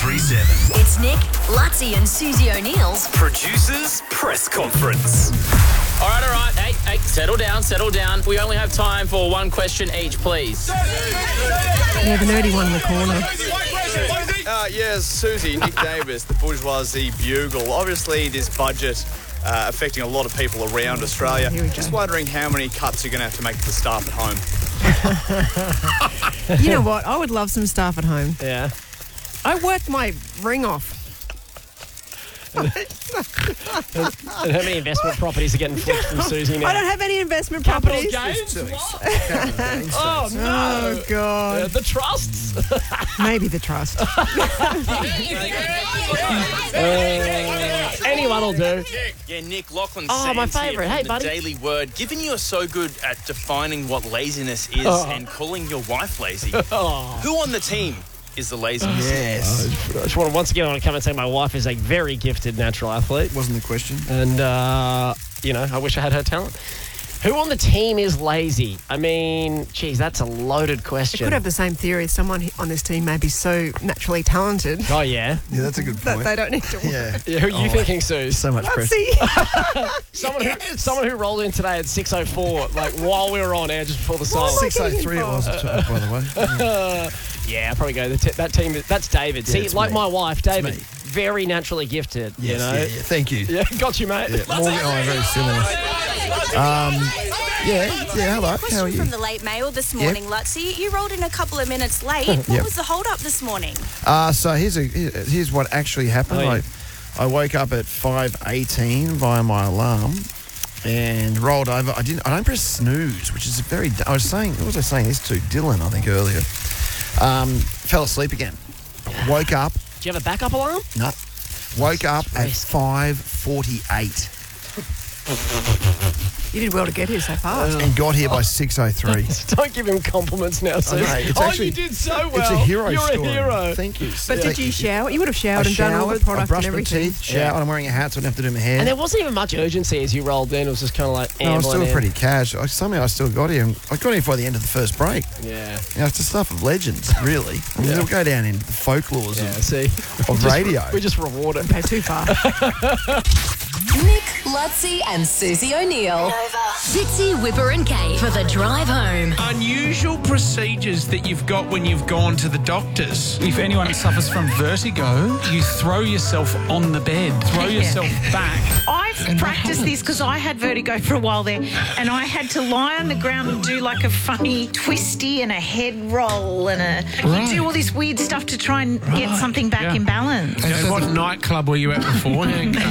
9437. It's Nick, Lutzi and Susie O'Neill's Producers Press Conference. All right. Hey, settle down. We only have time for one question each, please. Yeah, the nerdy one in the corner. Yes, Susie, Nick Davis, the Bourgeoisie Bugle. Obviously, this budget affecting a lot of people around Australia. Just wondering how many cuts you're going to have to make to the staff at home. You know what? I would love some staff at home. Yeah. I worked my ring off. And how many investment properties are getting flipped from Susie now? I don't have any investment Capital properties. gains? Oh, no. Oh, God. The trusts? Maybe the trust. Anyone will do. Yeah, Nick, Lachlan Oh, my Sands here favourite. from Hey, the buddy. Daily Word. Given you are so good at defining what laziness is and calling your wife lazy, who on the team is the laziest? Yes. I just want to once again come and say my wife is a very gifted natural athlete. Wasn't the question. And, I wish I had her talent. Who on the team is lazy? I mean, geez, that's a loaded I question. could have the same theory. Someone on this team may be so naturally talented Oh, yeah? Yeah, that's a good that point. they don't need to work. Yeah. Yeah, who are you thinking, Sue? So much pressure. See? Someone who rolled in today at 6:04, like while we were on air just before the song. 6:03 it was, by the way. Yeah, I'll probably go. That team, that's David. See, it's like me. my wife, David, me. very naturally gifted. Yes, you know? yeah. Thank you. Yeah, got you, mate. Yeah, very similar. Hello. How are you? From the late mail this morning, Lutzi. You rolled in a couple of minutes late. What was the hold up this morning? So here's what actually happened. Oh, yeah. I woke up at 5:18 via my alarm and rolled over. I don't press snooze, which is very. I was saying, what was I saying this to Dylan? I think earlier. Fell asleep again. Woke up. Do you have a backup alarm? No. Woke up at 5:48 You did well to get here so fast. and got here by 6:03. Don't give him compliments now, Sue. know, it's actually- you did so well. It's a hero You're story. a hero. Thank you. But did you shower? You would have I showered and done all the showered, I product brushed and my everything. teeth, showered. I'm wearing a hat, so I don't have to do my hair. And there wasn't even much urgency as you rolled in. It was just kind of like No, I was ambling still in. pretty casual. Somehow I still got here. I got here by the end of the first break. Yeah. It's the stuff of legends, really. I mean, it'll go down in the folklores Yeah, see. of radio. We just reward it. Okay, too far. Nick, Lutzi and Susie O'Neill. Fitzy, Whipper and Kate for the drive home. Unusual procedures that you've got when you've gone to the doctors. If anyone suffers from vertigo, you throw yourself on the bed, throw yourself back. I've practiced this because I had vertigo for a while there, and I had to lie on the ground and do like a funny twisty and a head roll and you do all this weird stuff to try and get something back in balance. And what nightclub were you at before?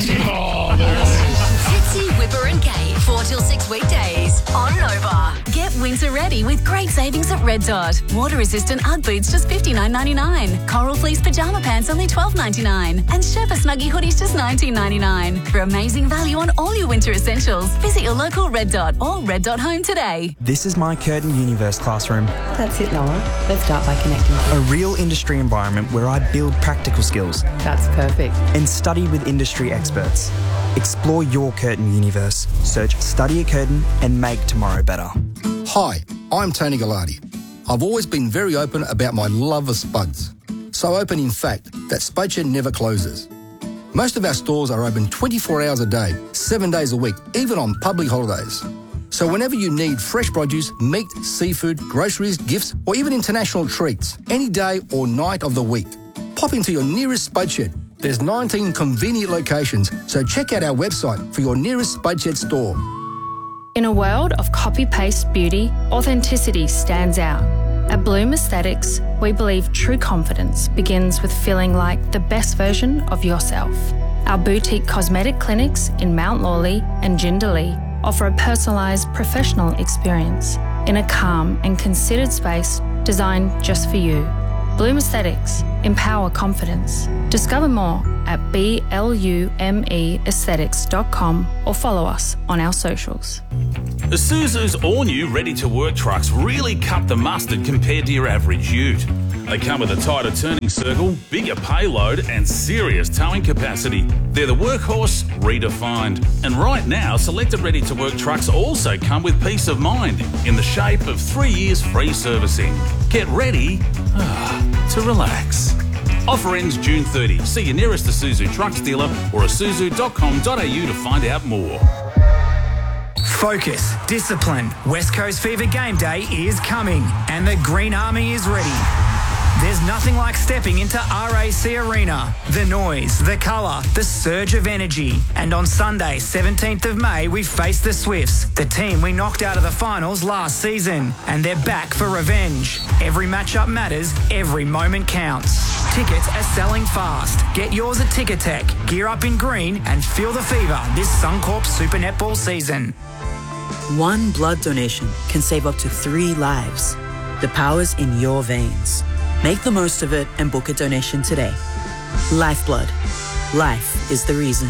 Fitzy, Whipper and Kate, 4 till 6 weekdays on Nova. Get winter ready with great savings at Red Dot. Water-resistant Ugg boots just $59.99. Coral fleece pyjama pants only $12.99. And Sherpa Snuggie hoodies just $19.99. For amazing value on all your winter essentials, visit your local Red Dot or Red Dot Home today. This is my Curtin Universe classroom. That's it, Noah. Let's start by connecting. A real industry environment where I build practical skills That's perfect. and study with industry experts. Explore your Curtin universe. Search Study at Curtin and make tomorrow better. Hi, I'm Tony Gallardi. I've always been very open about my love of spuds. So open, in fact, that Spudshed never closes. Most of our stores are open 24 hours a day, 7 days a week, even on public holidays. So whenever you need fresh produce, meat, seafood, groceries, gifts, or even international treats, any day or night of the week, pop into your nearest Spudshed. There's 19 convenient locations, so check out our website for your nearest Spudshed store. In a world of copy-paste beauty, authenticity stands out. At Bloom Aesthetics, we believe true confidence begins with feeling like the best version of yourself. Our boutique cosmetic clinics in Mount Lawley and Jindalee offer a personalised professional experience in a calm and considered space designed just for you. Bloom Aesthetics, empower confidence. Discover more at BLUMEaesthetics.com or follow us on our socials. Isuzu's all-new ready-to-work trucks really cut the mustard compared to your average ute. They come with a tighter turning circle, bigger payload and serious towing capacity. They're the workhorse redefined. And right now, selected ready-to-work trucks also come with peace of mind in the shape of 3 years free servicing. Get ready to relax. Offer ends June 30. See your nearest Isuzu Trucks dealer or isuzu.com.au to find out more. Focus, discipline. West Coast Fever Game Day is coming and the Green Army is ready. There's nothing like stepping into RAC Arena. The noise, the colour, the surge of energy. And on Sunday, 17th of May, we face the Swifts, the team we knocked out of the finals last season. And they're back for revenge. Every matchup matters, every moment counts. Tickets are selling fast. Get yours at Ticketek. Gear up in green and feel the fever this Suncorp Super Netball season. One blood donation can save up to 3 lives. The power's in your veins. Make the most of it and book a donation today. Lifeblood. Life is the reason.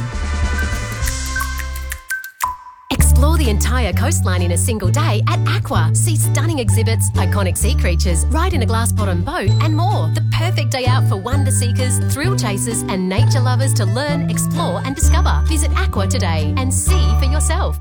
Explore the entire coastline in a single day at Aqua. See stunning exhibits, iconic sea creatures, ride in a glass-bottom boat and more. The perfect day out for wonder seekers, thrill chasers and nature lovers to learn, explore and discover. Visit Aqua today and see for yourself.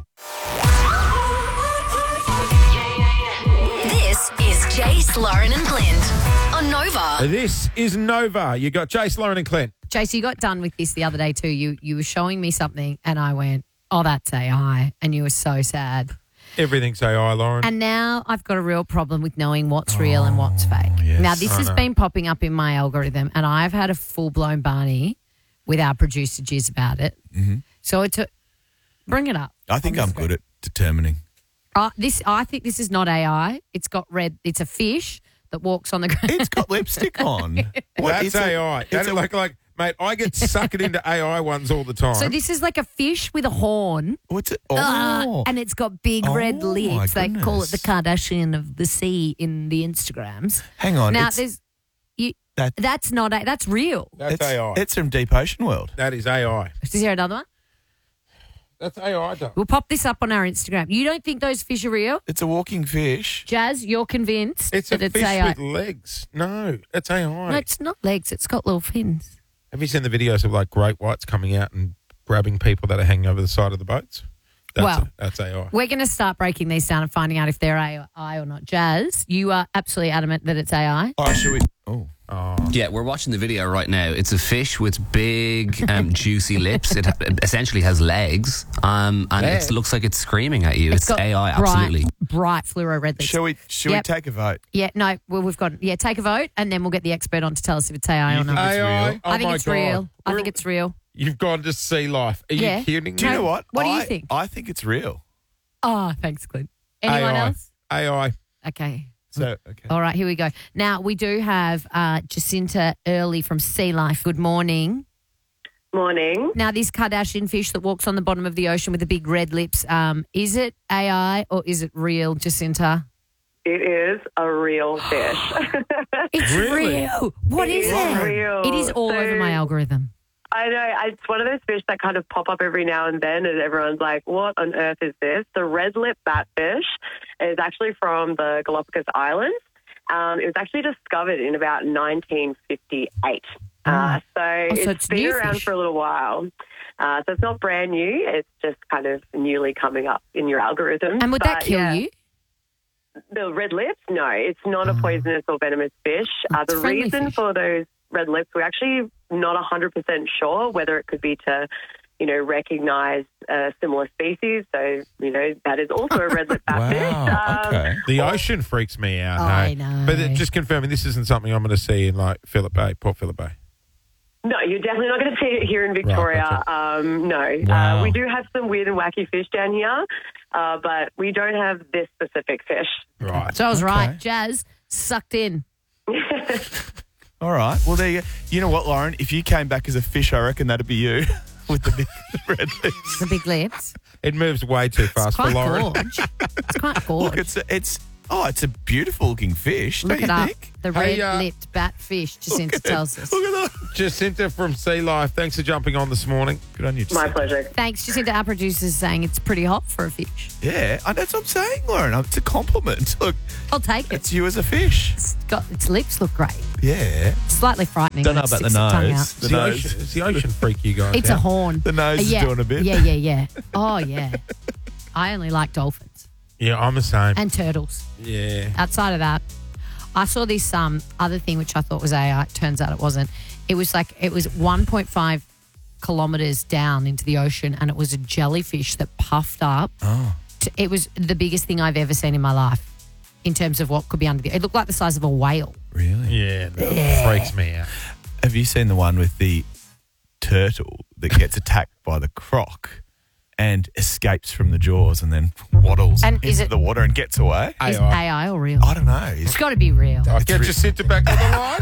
This is Jace, Lauren and Clint on Nova. This is Nova. You got Jace, Lauren and Clint. Jace, you got done with this the other day too. You were showing me something and I went, oh, that's AI. And you were so sad. Everything's AI, Lauren. And now I've got a real problem with knowing what's real and what's fake. Yes, now, this has been popping up in my algorithm and I've had a full-blown Barney with our producer Jiz about it. Mm-hmm. So bring it up. I think I'm good at determining. I think this is not AI. It's got red. It's a fish that walks on the ground. It's got lipstick on. That's AI. Mate, I get suckered into AI ones all the time. So this is like a fish with a horn. What's it? Oh. And it's got big red lips. They call it the Kardashian of the sea in the Instagrams. Hang on. Now, that's not that's real. That's AI. It's from Deep Ocean World. That is AI. Is there another one? That's AI, though. We'll pop this up on our Instagram. You don't think those fish are real? It's a walking fish. Jazz, you're convinced it's that a it's fish AI. with legs. No, it's AI. No, it's not legs. It's got little fins. Have you seen the videos of like great whites coming out and grabbing people that are hanging over the side of the boats? That's AI. We're going to start breaking these down and finding out if they're AI or not. Jazz, you are absolutely adamant that it's AI. Oh, should we? Oh. Yeah, we're watching the video right now. It's a fish with big, juicy lips. It essentially has legs, and it looks like it's screaming at you. It's AI, absolutely. Bright fluoro red lips. Should we take a vote? Yeah, no, we've got take a vote, and then we'll get the expert on to tell us if it's AI or not. AI? I think it's real. I think it's real. You've gone to Sea Life. Are you kidding me? Do you know what? What do you think? I think it's real. Oh, thanks, Clint. Anyone else? AI. Okay. So, okay. All right, here we go. Now, we do have Jacinta Early from Sea Life. Good morning. Morning. Now, this Kardashian fish that walks on the bottom of the ocean with the big red lips, is it AI or is it real, Jacinta? It is a real fish. It's real. What is it? Real. It is all over my algorithm. I know. It's one of those fish that kind of pop up every now and then, and everyone's like, what on earth is this? The red-lip batfish is actually from the Galapagos Islands. It was actually discovered in about 1958. So it's been around for a little while. So it's not brand new. It's just kind of newly coming up in your algorithm. And would that kill you? The red lips? No, it's not a poisonous or venomous fish. The reason for those red lips, we're actually not 100% sure whether it could be to, recognise a similar species. So, that is also a red lip batfish. Wow, okay. The ocean freaks me out. I know. But just confirming, this isn't something I'm going to see in like Port Phillip Bay. No, you're definitely not going to see it here in Victoria. No. Wow. We do have some weird and wacky fish down here, but we don't have this specific fish. Right. So I was right. Jazz sucked in. All right. Well, there you go. You know what, Lauren? If you came back as a fish, I reckon that'd be you with the big red lips. The big lips. It moves way too fast for Lauren. It's quite gorge. Look, it's a beautiful looking fish. Look don't it you up. think? The red-lipped batfish, Jacinta tells us. Look at that. Jacinta from Sea Life, thanks for jumping on this morning. Good on you, Jacinta. My pleasure. Thanks, Jacinta. Our producer's saying it's pretty hot for a fish. Yeah, and that's what I'm saying, Lauren. It's a compliment. Look, I'll take it. it's you as a fish. Its lips look great. Yeah. Slightly frightening. Don't know when it about the sticks its tongue out. nose. It's the ocean freak, you guys. It's a horn. The nose is doing a bit. Yeah. Oh, yeah. I only like dolphins. Yeah, I'm the same. And turtles. Yeah. Outside of that, I saw this other thing which I thought was AI. It turns out it wasn't. It was 1.5 kilometres down into the ocean, and it was a jellyfish that puffed up. Oh. It was the biggest thing I've ever seen in my life in terms of what could be under the... It looked like the size of a whale. Really? Yeah, that freaks me out. Have you seen the one with the turtle that gets attacked by the croc and escapes from the jaws and then waddles into the water and gets away? Is it AI or real? I don't know. It's got to be real. Just sit back on the line.